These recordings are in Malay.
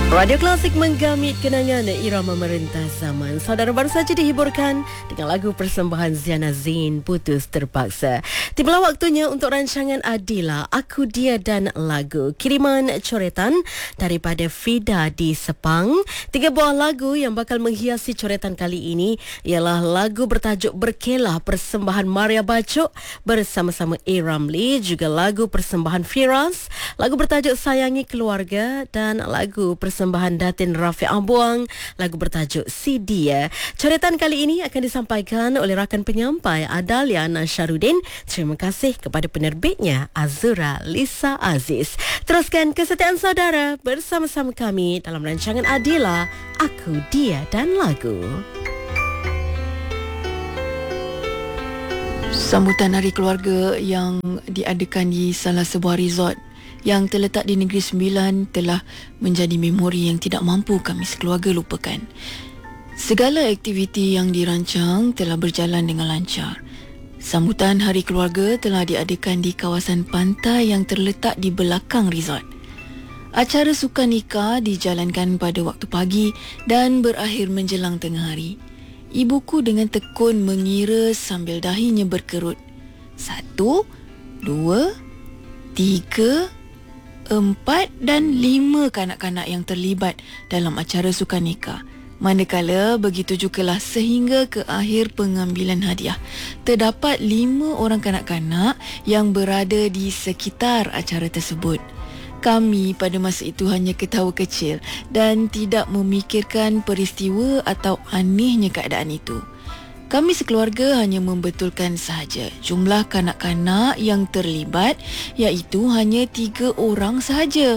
Radio Klasik menggamit kenangan irama merentas zaman. Saudara baru saja dihiburkan dengan lagu persembahan Ziana Zain, Putus Terpaksa. Tibalah waktunya untuk rancangan Adila, Aku Dia dan Lagu. Kiriman coretan daripada Fida di Sepang. 3 buah lagu yang bakal menghiasi coretan kali ini ialah lagu bertajuk Berkelah persembahan Maria Bacok bersama-sama A. Ramli, juga lagu persembahan Firas, lagu bertajuk Sayangi Keluarga dan lagu persembahan Datin Rafiq Ambuang, lagu bertajuk Si Dia. Coretan kali ini akan disampaikan oleh rakan penyampai Adalia Nasharuddin. Terima kasih kepada penerbitnya Azura Lisa Aziz. Teruskan kesetiaan saudara bersama-sama kami dalam rancangan Adila, Aku Dia dan Lagu. Sambutan Hari Keluarga yang diadakan di salah sebuah resort yang terletak di Negeri Sembilan telah menjadi memori yang tidak mampu kami sekeluarga lupakan. Segala aktiviti yang dirancang telah berjalan dengan lancar. Sambutan Hari Keluarga telah diadakan di kawasan pantai yang terletak di belakang resort. Acara sukan nikah dijalankan pada waktu pagi dan berakhir menjelang tengah hari. Ibuku dengan tekun mengira sambil dahinya berkerut. 1, 2, 3, 4 dan 5 kanak-kanak yang terlibat dalam acara sukan nikah. Manakala begitu jugalah sehingga ke akhir pengambilan hadiah. Terdapat 5 orang kanak-kanak yang berada di sekitar acara tersebut. Kami pada masa itu hanya ketawa kecil dan tidak memikirkan peristiwa atau anehnya keadaan itu. Kami sekeluarga hanya membetulkan sahaja jumlah kanak-kanak yang terlibat, iaitu hanya 3 orang sahaja.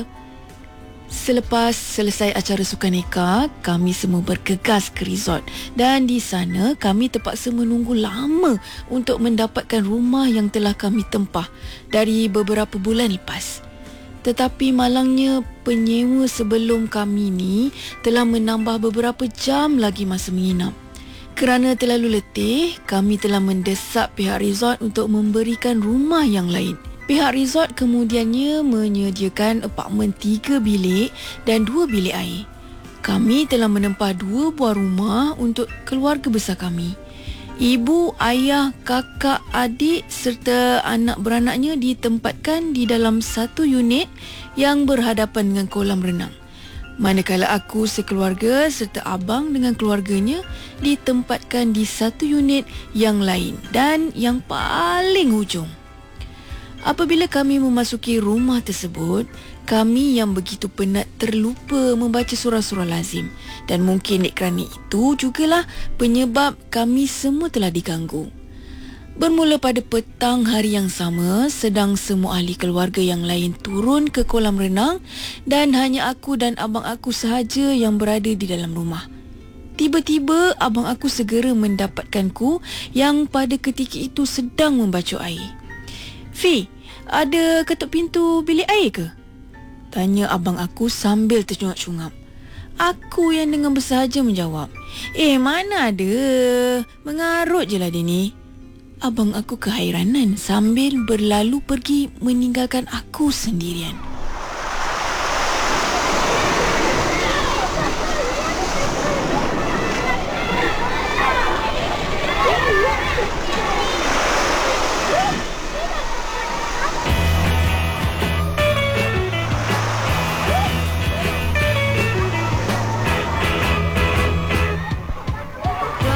Selepas selesai acara sukan nikah, kami semua bergegas ke resort dan di sana kami terpaksa menunggu lama untuk mendapatkan rumah yang telah kami tempah dari beberapa bulan lepas. Tetapi malangnya penyewa sebelum kami ni telah menambah beberapa jam lagi masa menginap. Kerana terlalu letih, kami telah mendesak pihak resort untuk memberikan rumah yang lain. Pihak resort kemudiannya menyediakan apartmen 3 bilik dan 2 bilik air. Kami telah menempah 2 buah rumah untuk keluarga besar kami. Ibu, ayah, kakak, adik serta anak beranaknya ditempatkan di dalam 1 unit yang berhadapan dengan kolam renang. Manakala aku sekeluarga serta abang dengan keluarganya ditempatkan di 1 unit yang lain dan yang paling hujung. Apabila kami memasuki rumah tersebut, kami yang begitu penat terlupa membaca surah-surah lazim dan mungkin kerana itu jugalah penyebab kami semua telah diganggu. Bermula pada petang hari yang sama, sedang semua ahli keluarga yang lain turun ke kolam renang dan hanya aku dan abang aku sahaja yang berada di dalam rumah. Tiba-tiba abang aku segera mendapatkanku yang pada ketika itu sedang membacok air. "Fi, ada ketuk pintu bilik air ke?" tanya abang aku sambil tercungap-cungap. Aku yang dengan bersahaja menjawab, "Mana ada, mengarut je lah dia ni." Abang aku kehairanan sambil berlalu pergi meninggalkan aku sendirian.